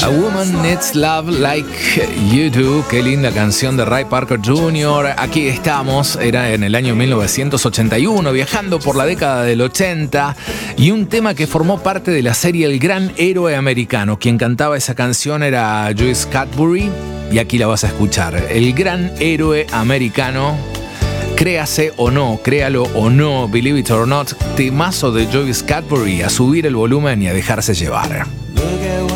A Woman Needs Love Like You Do. Qué linda canción de Ray Parker Jr. Aquí estamos, era en el año 1981, viajando por la década del 80, y un tema que formó parte de la serie El Gran Héroe Americano. Quien cantaba esa canción era Joyce Cadbury, y aquí la vas a escuchar. El Gran Héroe Americano. Créase o no, créalo o no, believe it or not, temazo de Joyce Cadbury. A subir el volumen y a dejarse llevar.